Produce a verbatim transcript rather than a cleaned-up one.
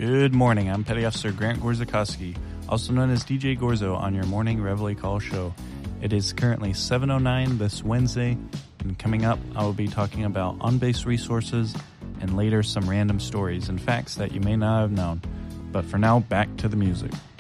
Good morning. I'm Petty Officer Grant Gorzakowski, also known as D J Gorzo, on your morning Reveille Call show. It is currently seven oh nine this Wednesday, and coming up, I will be talking about on-base resources and later some random stories and facts that you may not have known. But for now, back to the music.